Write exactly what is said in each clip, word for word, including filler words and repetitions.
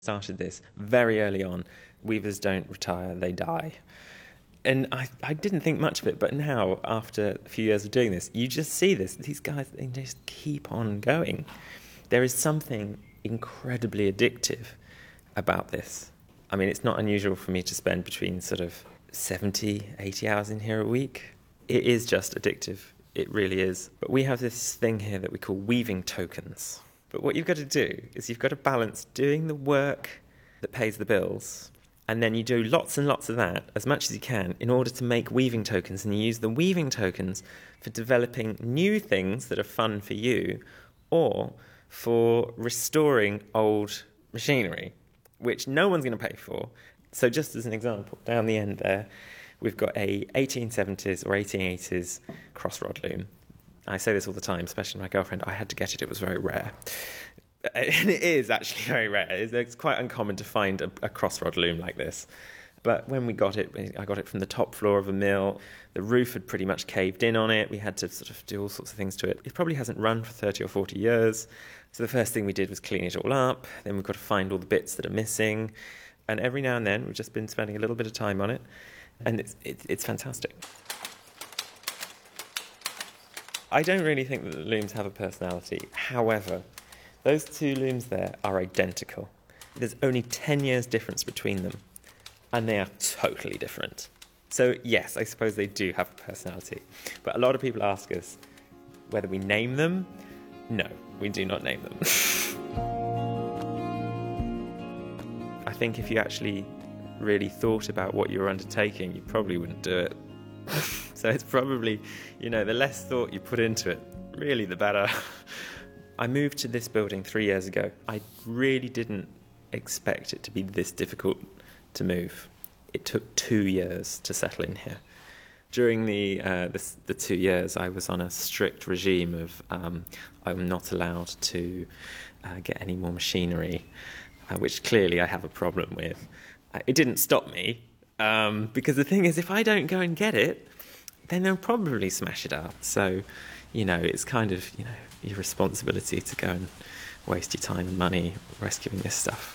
Started this very early on. Weavers don't retire, they die. And I, I didn't think much of it, but now, after a few years of doing this, you just see this. These guys, they just keep on going. There is something incredibly addictive about this. I mean, it's not unusual for me to spend between sort of seventy, eighty hours in here a week. It is just addictive. It really is. But we have this thing here that we call weaving tokens. But what you've got to do is you've got to balance doing the work that pays the bills, and then you do lots and lots of that, as much as you can, in order to make weaving tokens. And you use the weaving tokens for developing new things that are fun for you, or for restoring old machinery, which no one's going to pay for. So just as an example, down the end there, we've got a eighteen seventies or eighteen eighties crossrod loom. I say this all the time, especially to my girlfriend. I had to get it. It was very rare. And it is actually very rare. It's, it's quite uncommon to find a, a crossrod loom like this. But when we got it, I got it from the top floor of a mill. The roof had pretty much caved in on it. We had to sort of do all sorts of things to it. It probably hasn't run for thirty or forty years. So the first thing we did was clean it all up. Then we've got to find all the bits that are missing. And every now and then, we've just been spending a little bit of time on it. And it's, it's, it's fantastic. I don't really think that the looms have a personality. However, those two looms there are identical. There's only ten years difference between them, and they are totally different. So yes, I suppose they do have a personality. But a lot of people ask us whether we name them. No, we do not name them. I think if you actually really thought about what you were undertaking, you probably wouldn't do it. So it's probably, you know, the less thought you put into it, really the better. I moved to this building three years ago. I really didn't expect it to be this difficult to move. It took two years to settle in here. During the uh, the, the two years, I was on a strict regime of um, I'm not allowed to uh, get any more machinery, uh, which clearly I have a problem with. Uh, it didn't stop me. Um, because the thing is, if I don't go and get it, then they'll probably smash it up. So, you know, it's kind of, you know, your responsibility to go and waste your time and money rescuing this stuff.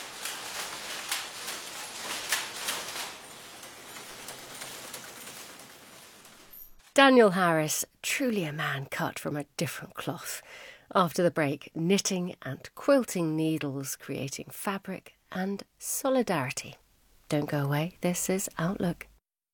Daniel Harris, truly a man cut from a different cloth. After the break, knitting and quilting needles, creating fabric and solidarity. Don't go away. This is Outlook.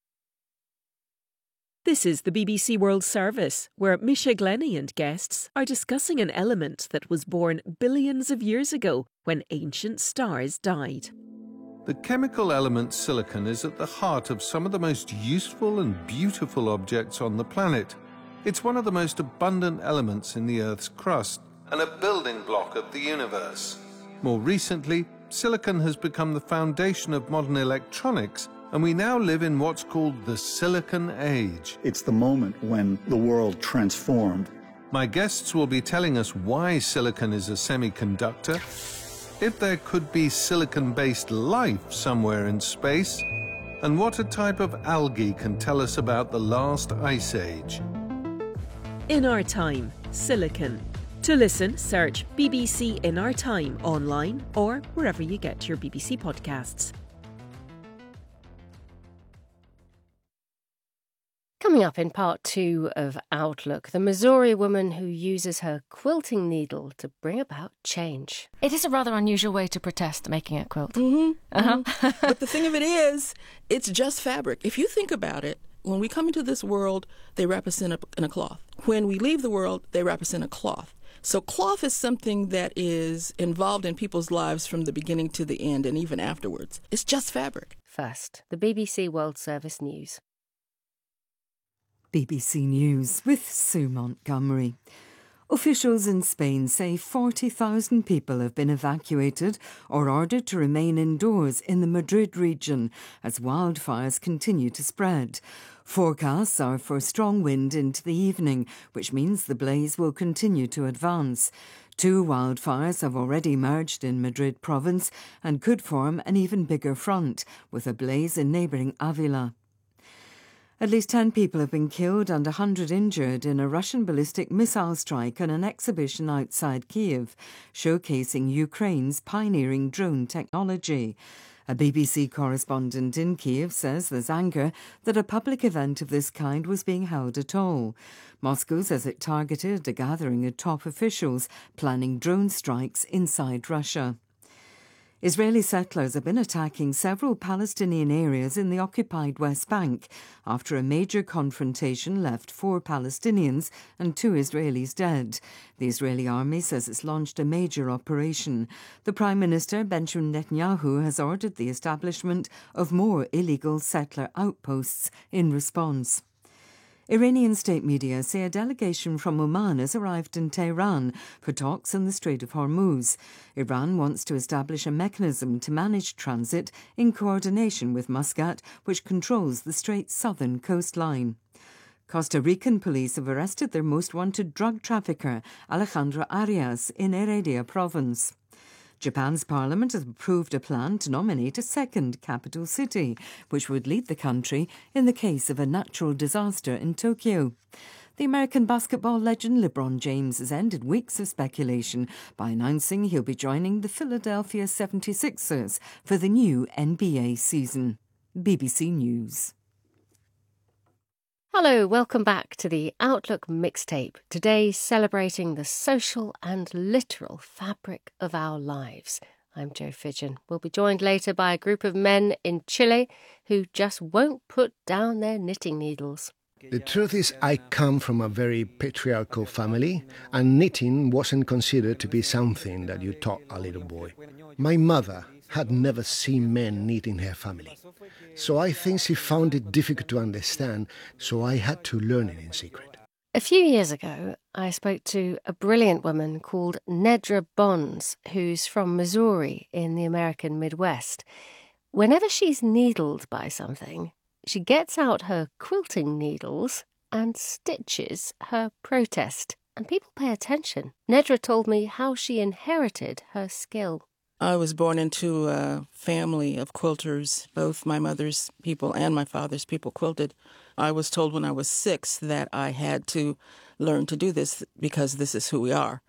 This is the B B C World Service, where Misha Glenny and guests are discussing an element that was born billions of years ago when ancient stars died. The chemical element silicon is at the heart of some of the most useful and beautiful objects on the planet. It's one of the most abundant elements in the Earth's crust and a building block of the universe. More recently, silicon has become the foundation of modern electronics, and we now live in what's called the Silicon Age. It's the moment when the world transformed. My guests will be telling us why silicon is a semiconductor, if there could be silicon-based life somewhere in space, and what a type of algae can tell us about the last ice age. In Our Time, Silicon. To listen, search B B C In Our Time online or wherever you get your B B C podcasts. Coming up in part two of Outlook, the Missouri woman who uses her quilting needle to bring about change. It is a rather unusual way to protest making a quilt. Mm-hmm. Uh-huh. Mm-hmm. But the thing of it is, it's just fabric. If you think about it, when we come into this world, they wrap us in a, in a cloth. When we leave the world, they wrap us in a cloth. So cloth is something that is involved in people's lives from the beginning to the end and even afterwards. It's just fabric. First, the B B C World Service News. B B C News with Sue Montgomery. Officials in Spain say forty thousand people have been evacuated or ordered to remain indoors in the Madrid region as wildfires continue to spread. Forecasts are for strong wind into the evening, which means the blaze will continue to advance. Two wildfires have already emerged in Madrid province and could form an even bigger front, with a blaze in neighbouring Avila. At least ten people have been killed and one hundred injured in a Russian ballistic missile strike on an exhibition outside Kiev, showcasing Ukraine's pioneering drone technology. A B B C correspondent in Kiev says there's anger that a public event of this kind was being held at all. Moscow says it targeted a gathering of top officials planning drone strikes inside Russia. Israeli settlers have been attacking several Palestinian areas in the occupied West Bank after a major confrontation left four Palestinians and two Israelis dead. The Israeli army says it's launched a major operation. The Prime Minister, Benjamin Netanyahu, has ordered the establishment of more illegal settler outposts in response. Iranian state media say a delegation from Oman has arrived in Tehran for talks in the Strait of Hormuz. Iran wants to establish a mechanism to manage transit in coordination with Muscat, which controls the strait's southern coastline. Costa Rican police have arrested their most wanted drug trafficker, Alejandro Arias, in Heredia province. Japan's parliament has approved a plan to nominate a second capital city, which would lead the country in the case of a natural disaster in Tokyo. The American basketball legend LeBron James has ended weeks of speculation by announcing he'll be joining the Philadelphia seventy-sixers for the new N B A season. B B C News. Hello, welcome back to the Outlook Mixtape, today celebrating the social and literal fabric of our lives. I'm Jo Fidgen. We'll be joined later by a group of men in Chile who just won't put down their knitting needles. The truth is, I come from a very patriarchal family, and knitting wasn't considered to be something that you taught a little boy. My mother had never seen men knit in her family, so I think she found it difficult to understand, so I had to learn it in secret. A few years ago, I spoke to a brilliant woman called Nedra Bonds, who's from Missouri in the American Midwest. Whenever she's needled by something, she gets out her quilting needles and stitches her protest, and people pay attention. Nedra told me how she inherited her skill. I was born into a family of quilters. Both my mother's people and my father's people quilted. I was told when I was six that I had to learn to do this because this is who we are.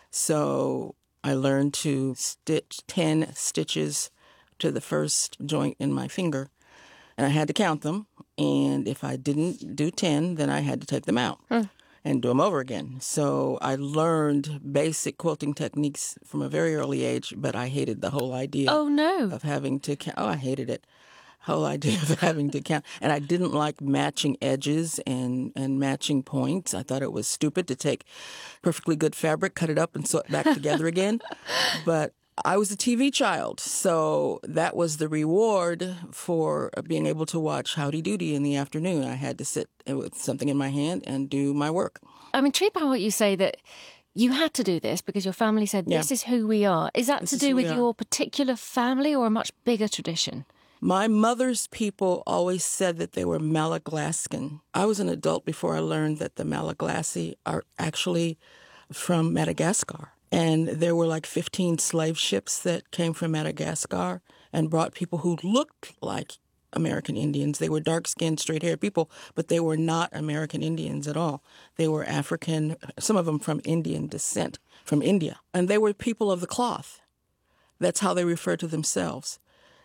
So I learned to stitch ten stitches to the first joint in my finger. And I had to count them. And if I didn't do ten, then I had to take them out. Hmm. And do them over again. So I learned basic quilting techniques from a very early age, but I hated the whole idea oh, no. of having to count. Oh, I hated it. Whole idea of having to count. And I didn't like matching edges and, and matching points. I thought it was stupid to take perfectly good fabric, cut it up, and sew it back together again. But I was a T V child, so that was the reward for being able to watch Howdy Doody in the afternoon. I had to sit with something in my hand and do my work. I'm intrigued by what you say, that you had to do this because your family said, this yeah. is who we are. Is that this to do with your are. particular family or a much bigger tradition? My mother's people always said that they were Malaglaskan. I was an adult before I learned that the Malagasy are actually from Madagascar. And there were like fifteen slave ships that came from Madagascar and brought people who looked like American Indians. They were dark-skinned, straight-haired people, but they were not American Indians at all. They were African, some of them from Indian descent, from India. And they were people of the cloth. That's how they refer to themselves.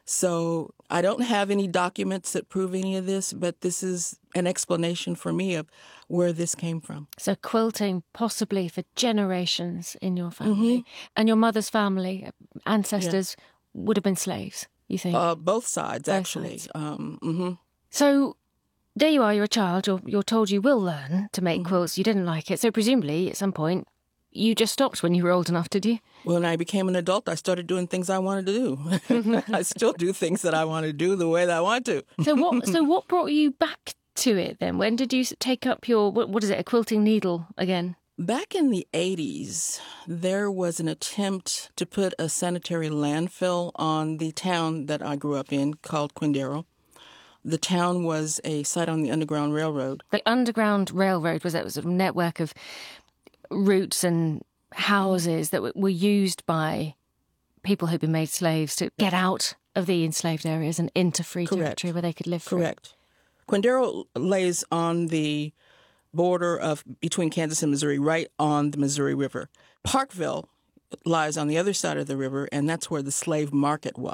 So I don't have any documents that prove any of this, but this is an explanation for me of where this came from. So quilting possibly for generations in your family. Mm-hmm. And your mother's family, ancestors, yeah. would have been slaves, you think? Uh, both sides, both actually. Sides. Um, mm-hmm. So there you are, you're a child, you're, you're told you will learn to make mm-hmm. quilts, you didn't like it. So presumably at some point you just stopped when you were old enough, did you? When I became an adult, I started doing things I wanted to do. I still do things that I want to do the way that I want to. So what So what brought you back to it then? When did you take up your, what, what is it, a quilting needle again? Back in the eighties, there was an attempt to put a sanitary landfill on the town that I grew up in called Quindaro. The town was a site on the Underground Railroad. The Underground Railroad was that was a network of routes and houses that were used by people who'd been made slaves to get out of the enslaved areas and into free Correct. territory where they could live free. Correct. Quindaro lays on the border of between Kansas and Missouri, right on the Missouri River. Parkville lies on the other side of the river, and that's where the slave market was.